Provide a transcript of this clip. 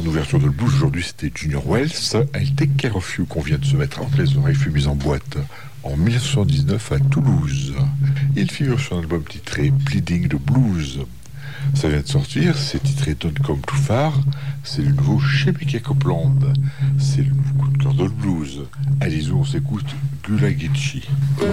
ouverture de le blues aujourd'hui, c'était Junior Wells. I'll Take Care of You qu'on vient de se mettre entre les oreilles, fut mise en boîte en 1979 à Toulouse. Il figure sur un album titré Bleeding the Blues. Ça vient de sortir, c'est titré Don't Come Too Far. C'est le nouveau chez Mickey Copeland. C'est le nouveau coup de cœur de blues. Allez-y, on s'écoute Gula Gitchi.